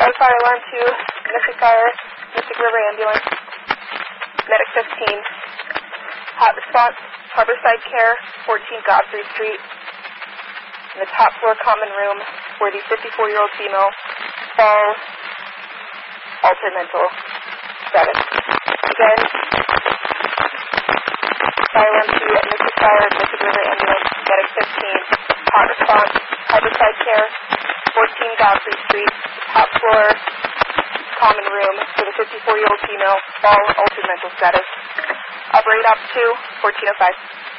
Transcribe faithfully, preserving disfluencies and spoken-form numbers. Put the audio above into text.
Drive fire alarm two, Mystic Fire, Mystic River Ambulance, Medic fifteen. Hot response, Harborside Care, fourteen Godfrey Street. In the top floor common room where the fifty-four-year-old female fall, altered mental status. Again, fire alarm two at Mystic Fire, Mystic River Ambulance, Medic fifteen. Hot response, Harborside Care, fourteen Godfrey Street, top floor common room for the fifty-four-year-old female, fall, altered mental status. Operate Op two, fourteen oh five.